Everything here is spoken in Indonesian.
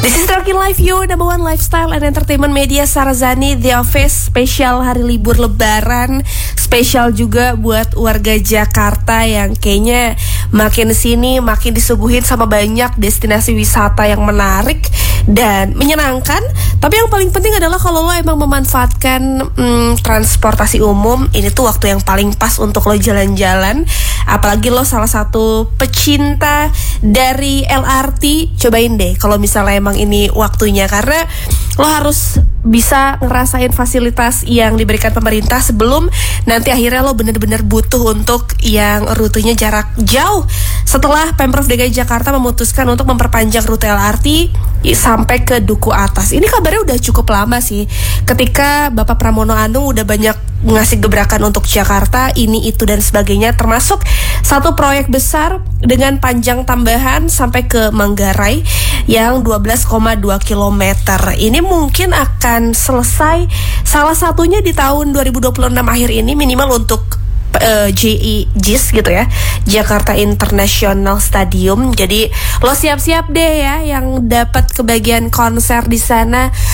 This is Talking Live, your number one lifestyle and entertainment media. Sarazani, The Office, spesial hari libur lebaran. Spesial juga buat warga Jakarta yang kayaknya makin sini makin disuguhin sama banyak destinasi wisata yang menarik dan menyenangkan. Tapi yang paling penting adalah kalau lo emang memanfaatkan transportasi umum, ini tuh waktu yang paling pas untuk lo jalan-jalan. Apalagi lo salah satu pecinta dari LRT, cobain deh kalau misalnya emang ini waktunya, karena lo harus bisa ngerasain fasilitas yang diberikan pemerintah sebelum nanti akhirnya lo bener-bener butuh untuk yang rutenya jarak jauh. Setelah Pemprov DKI Jakarta memutuskan untuk memperpanjang rute LRT sampai ke Duku Atas. Ini kabarnya udah cukup lama sih, ketika Bapak Pramono Anung udah banyak ngasih gebrakan untuk Jakarta, ini itu dan sebagainya, termasuk satu proyek besar dengan panjang tambahan sampai ke Manggarai yang 12,2 km. Ini mungkin akan selesai salah satunya di tahun 2026 akhir ini, minimal untuk JIS gitu ya, Jakarta International Stadium. Jadi lo siap-siap deh ya yang dapat kebagian konser di sana.